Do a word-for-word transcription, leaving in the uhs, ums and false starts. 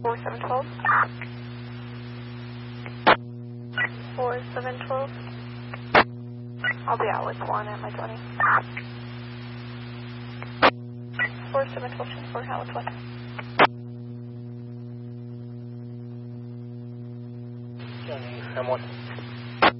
four seven twelve. four seven twelve. I'll be out with one at my twenty. four seven twelve, four out with one. Johnny, M one.